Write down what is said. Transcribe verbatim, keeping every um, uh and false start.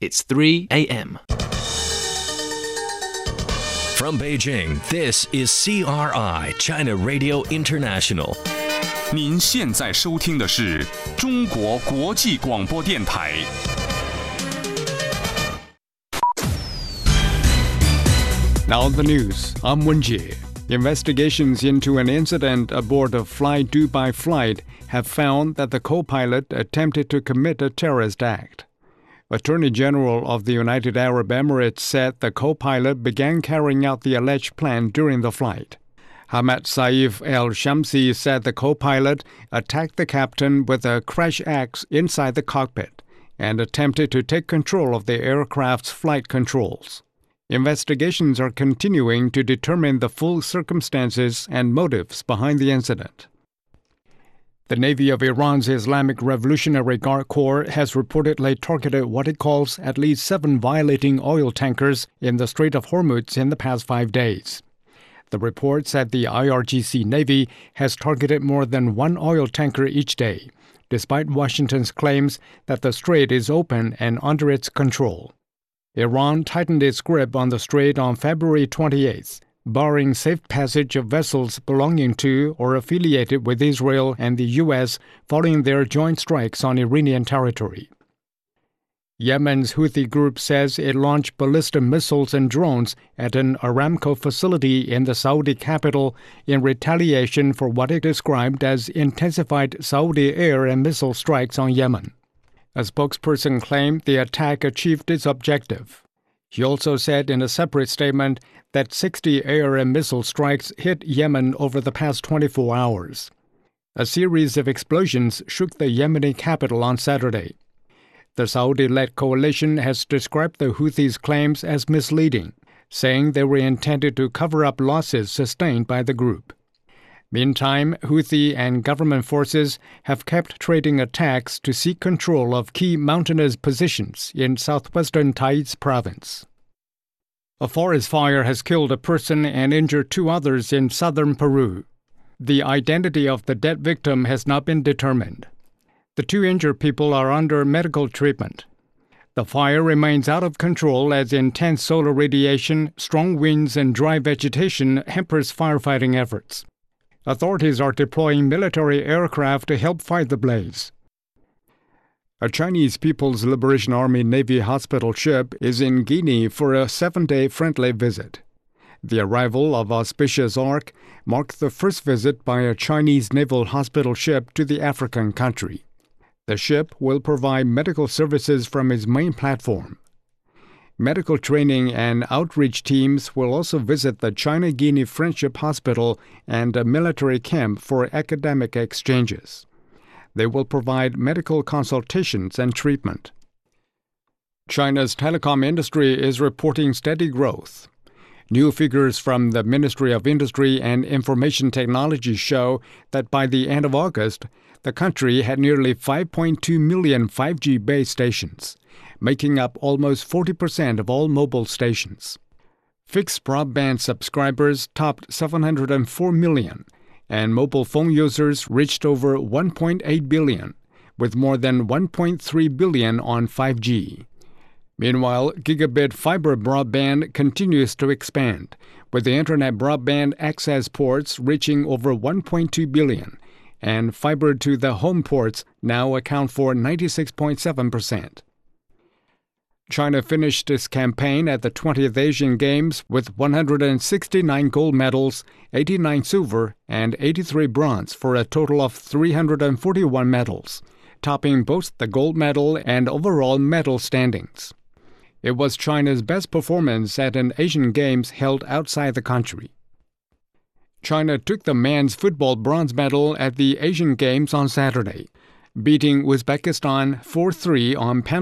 It's three a.m. From Beijing, this is C R I, China Radio International. 您现在收听的是中国国际广播电台。 Now the news. I'm Wenjie. Investigations into an incident aboard a Fly Dubai flight have found that the co-pilot attempted to commit a terrorist act. Attorney General of the United Arab Emirates said the co-pilot began carrying out the alleged plan during the flight. Hamad Saif El-Shamsi said the co-pilot attacked the captain with a crash axe inside the cockpit and attempted to take control of the aircraft's flight controls. Investigations are continuing to determine the full circumstances and motives behind the incident. The Navy of Iran's Islamic Revolutionary Guard Corps has reportedly targeted what it calls at least seven violating oil tankers in the Strait of Hormuz in the past five days. The report said the I R G C Navy has targeted more than one oil tanker each day, despite Washington's claims that the strait is open and under its control. Iran tightened its grip on the strait on February twenty-eighth, barring safe passage of vessels belonging to or affiliated with Israel and the U S following their joint strikes on Iranian territory. Yemen's Houthi group says it launched ballistic missiles and drones at an Aramco facility in the Saudi capital in retaliation for what it described as intensified Saudi air and missile strikes on Yemen. A spokesperson claimed the attack achieved its objective. He also said in a separate statement that sixty air and missile strikes hit Yemen over the past twenty-four hours. A series of explosions shook the Yemeni capital on Saturday. The Saudi-led coalition has described the Houthis' claims as misleading, saying they were intended to cover up losses sustained by the group. Meantime, Houthi and government forces have kept trading attacks to seek control of key mountainous positions in southwestern Taiz province. A forest fire has killed a person and injured two others in southern Peru. The identity of the dead victim has not been determined. The two injured people are under medical treatment. The fire remains out of control as intense solar radiation, strong winds, and dry vegetation hampers firefighting efforts. Authorities are deploying military aircraft to help fight the blaze. A Chinese People's Liberation Army Navy hospital ship is in Guinea for a seven-day friendly visit. The arrival of Auspicious Ark marked the first visit by a Chinese naval hospital ship to the African country. The ship will provide medical services from its main platform. Medical training and outreach teams will also visit the China-Guinea Friendship Hospital and a military camp for academic exchanges. They will provide medical consultations and treatment. China's telecom industry is reporting steady growth. New figures from the Ministry of Industry and Information Technology show that by the end of August, the country had nearly five point two million five G base stations, making up almost forty percent of all mobile stations. Fixed broadband subscribers topped seven hundred four million, and mobile phone users reached over one point eight billion, with more than one point three billion on five G. Meanwhile, gigabit fiber broadband continues to expand, with the internet broadband access ports reaching over one point two billion, and fiber to the home ports now account for ninety-six point seven percent. China finished its campaign at the twentieth Asian Games with one hundred sixty-nine gold medals, eighty-nine silver, and eighty-three bronze for a total of three hundred forty-one medals, topping both the gold medal and overall medal standings. It was China's best performance at an Asian Games held outside the country. China took the men's football bronze medal at the Asian Games on Saturday, beating Uzbekistan four three on penalty